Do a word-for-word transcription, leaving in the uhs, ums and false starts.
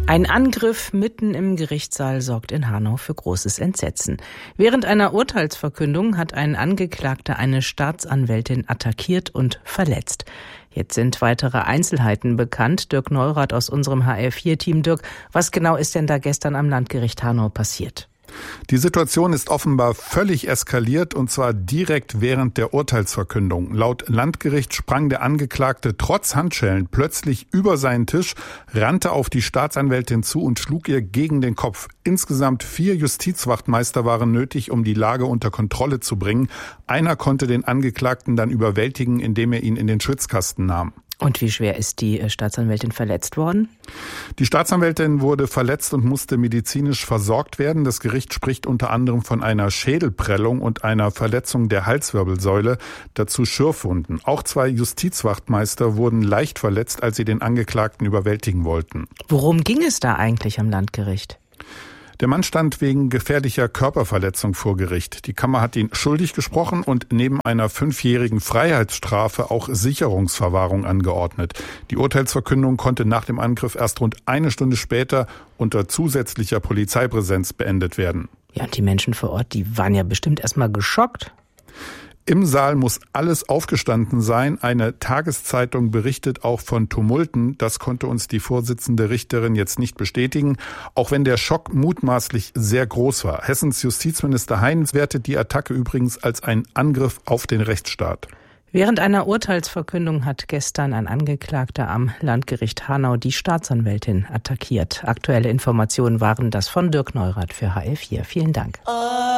Ein Angriff mitten im Gerichtssaal sorgt in Hanau für großes Entsetzen. Während einer Urteilsverkündung hat ein Angeklagter eine Staatsanwältin attackiert und verletzt. Jetzt sind weitere Einzelheiten bekannt. Dirk Neurath aus unserem H R vier Team. Dirk, was genau ist denn da gestern am Landgericht Hanau passiert? Die Situation ist offenbar völlig eskaliert, und zwar direkt während der Urteilsverkündung. Laut Landgericht sprang der Angeklagte trotz Handschellen plötzlich über seinen Tisch, rannte auf die Staatsanwältin zu und schlug ihr gegen den Kopf. Insgesamt vier Justizwachtmeister waren nötig, um die Lage unter Kontrolle zu bringen. Einer konnte den Angeklagten dann überwältigen, indem er ihn in den Schwitzkasten nahm. Und wie schwer ist die Staatsanwältin verletzt worden? Die Staatsanwältin wurde verletzt und musste medizinisch versorgt werden. Das Gericht spricht unter anderem von einer Schädelprellung und einer Verletzung der Halswirbelsäule, dazu Schürfwunden. Auch zwei Justizwachtmeister wurden leicht verletzt, als sie den Angeklagten überwältigen wollten. Worum ging es da eigentlich am Landgericht? Der Mann stand wegen gefährlicher Körperverletzung vor Gericht. Die Kammer hat ihn schuldig gesprochen und neben einer fünfjährigen Freiheitsstrafe auch Sicherungsverwahrung angeordnet. Die Urteilsverkündung konnte nach dem Angriff erst rund eine Stunde später unter zusätzlicher Polizeipräsenz beendet werden. Ja, und die Menschen vor Ort, die waren ja bestimmt erstmal geschockt. Im Saal muss alles aufgestanden sein. Eine Tageszeitung berichtet auch von Tumulten. Das konnte uns die Vorsitzende Richterin jetzt nicht bestätigen, auch wenn der Schock mutmaßlich sehr groß war. Hessens Justizminister Heyns wertet die Attacke übrigens als einen Angriff auf den Rechtsstaat. Während einer Urteilsverkündung hat gestern ein Angeklagter am Landgericht Hanau die Staatsanwältin attackiert. Aktuelle Informationen waren das von Dirk Neurath für H R vier. Vielen Dank.